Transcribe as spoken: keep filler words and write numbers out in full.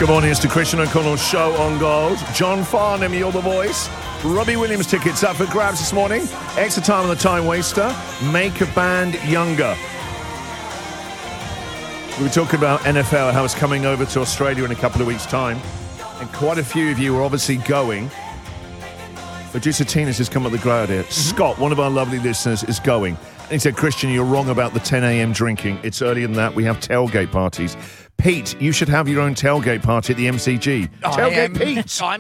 Good morning, it's the Christian O'Connell Show on Gold. John Farnham, you're the voice. Robbie Williams tickets up for grabs this morning. Extra time on the time waster. Make a band younger. We were talking about N F L, how it's coming over to Australia in a couple of weeks' time. And quite a few of you are obviously going. Producer Tina's just come up with the crowd here. Mm-hmm. Scott, one of our lovely listeners, is going. And he said, Christian, you're wrong about the ten a.m. drinking. It's earlier than that. We have tailgate parties. Pete, you should have your own tailgate party at the M C G. I Tailgate am, Pete. I'm